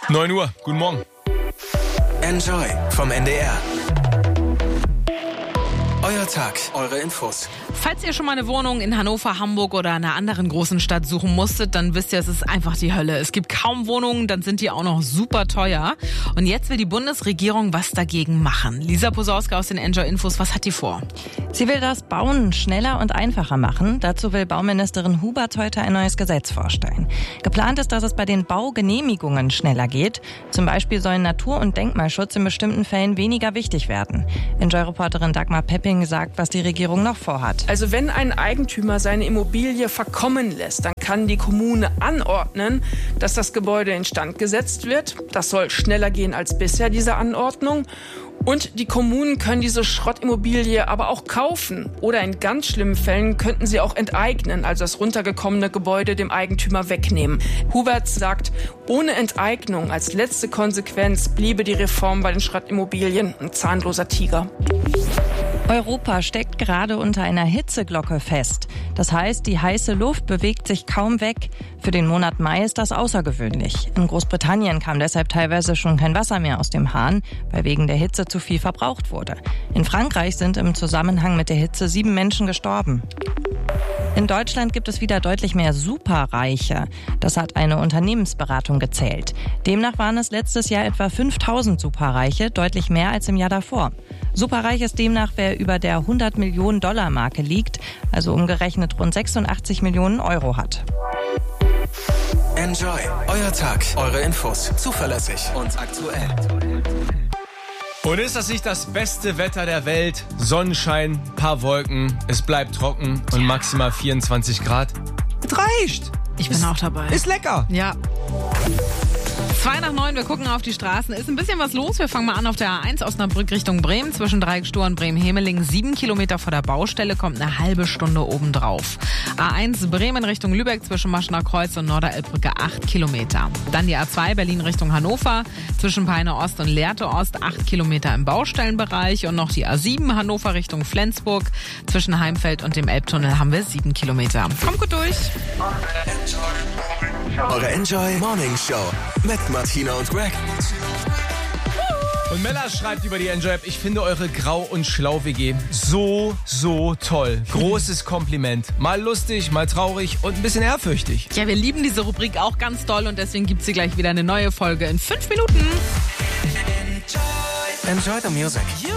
9 Uhr, guten Morgen. Enjoy vom NDR. Euer Tag, eure Infos. Falls ihr schon mal eine Wohnung in Hannover, Hamburg oder einer anderen großen Stadt suchen musstet, dann wisst ihr, es ist einfach die Hölle. Es gibt kaum Wohnungen, dann sind die auch noch super teuer. Und jetzt will die Bundesregierung was dagegen machen. Lisa Posauska aus den Enjoy Infos, was hat die vor? Sie will das Bauen schneller und einfacher machen. Dazu will Bauministerin Hubert heute ein neues Gesetz vorstellen. Geplant ist, dass es bei den Baugenehmigungen schneller geht. Zum Beispiel sollen Natur- und Denkmalschutz in bestimmten Fällen weniger wichtig werden. Enjoy-Reporterin Dagmar Pepping sagt, was die Regierung noch vorhat. Also wenn ein Eigentümer seine Immobilie verkommen lässt, dann kann die Kommune anordnen, dass das Gebäude instand gesetzt wird. Das soll schneller gehen als bisher, diese Anordnung. Und die Kommunen können diese Schrottimmobilie aber auch kaufen. Oder in ganz schlimmen Fällen könnten sie auch enteignen, also das runtergekommene Gebäude dem Eigentümer wegnehmen. Hubert sagt, ohne Enteignung als letzte Konsequenz bliebe die Reform bei den Schrottimmobilien ein zahnloser Tiger. Europa steckt gerade unter einer Hitzeglocke fest. Das heißt, die heiße Luft bewegt sich kaum weg. Für den Monat Mai ist das außergewöhnlich. In Großbritannien kam deshalb teilweise schon kein Wasser mehr aus dem Hahn, weil wegen der Hitze zu viel verbraucht wurde. In Frankreich sind im Zusammenhang mit der Hitze 7 Menschen gestorben. In Deutschland gibt es wieder deutlich mehr Superreiche. Das hat eine Unternehmensberatung gezählt. Demnach waren es letztes Jahr etwa 5000 Superreiche, deutlich mehr als im Jahr davor. Superreich ist demnach, wer über der 100 Millionen Dollar Marke liegt, also umgerechnet rund 86 Millionen Euro hat. Enjoy, euer Tag, eure Infos, zuverlässig und aktuell. Und ist das nicht das beste Wetter der Welt? Sonnenschein, paar Wolken, es bleibt trocken und maximal 24 Grad. Es reicht. Ich bin auch dabei. Ist lecker. Ja. 2 nach 9, wir gucken auf die Straßen. Ist ein bisschen was los. Wir fangen mal an auf der A1 Osnabrück Richtung Bremen. Zwischen Dreieckstor und Bremen-Hemeling 7 Kilometer vor der Baustelle, kommt eine halbe Stunde obendrauf. A1 Bremen Richtung Lübeck zwischen Maschener Kreuz und Norderelbbrücke 8 Kilometer. Dann die A2 Berlin Richtung Hannover zwischen Peine Ost und Lehrte Ost 8 Kilometer im Baustellenbereich. Und noch die A7 Hannover Richtung Flensburg zwischen Heimfeld und dem Elbtunnel haben wir 7 Kilometer. Kommt gut durch. Eure Enjoy Morning Show mit Martina und Greg. Und Mella schreibt über die Enjoy-App, ich finde eure Grau- und Schlau-WG so toll. Großes Kompliment. Mal lustig, mal traurig und ein bisschen ehrfürchtig. Ja, wir lieben diese Rubrik auch ganz doll und deswegen gibt es hier gleich wieder eine neue Folge in 5 Minuten. Enjoy the music.